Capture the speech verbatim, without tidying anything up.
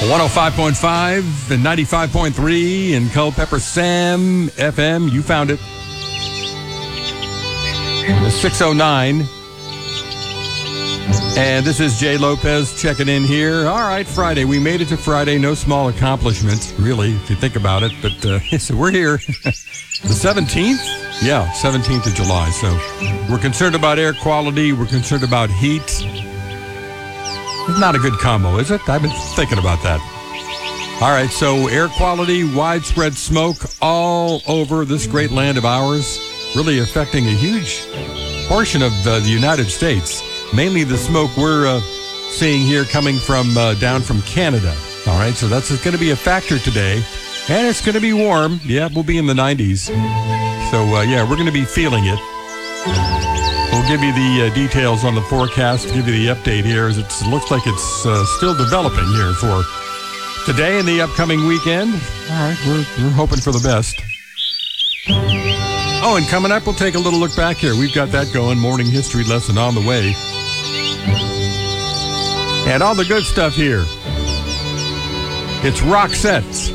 one oh five point five and ninety-five point three in Culpeper Sam F M. You found it. six oh nine. And this is Jay Lopez checking in here. All right, Friday. We made it to Friday. No small accomplishment, really, if you think about it. But uh, so we're here. The seventeenth? Yeah, seventeenth of July. So we're concerned about air quality. We're concerned about heat. It's not a good combo, is it? I've been thinking about that. All right, so air quality, widespread smoke all over this great land of ours, really affecting a huge portion of uh, the United States. Mainly the smoke we're uh, seeing here coming from uh, down from Canada. All right, so that's going to be a factor today. And it's going to be warm. Yeah, we'll be in the nineties. So, uh, yeah, we're going to be feeling it. We'll give you the uh, details on the forecast, give you the update here, as it's, it looks like it's uh, still developing here for today and the upcoming weekend. All right, we're, we're hoping for the best. Oh, and coming up, we'll take a little look back here. We've got that going, morning history lesson on the way. And all the good stuff here. It's Roxette.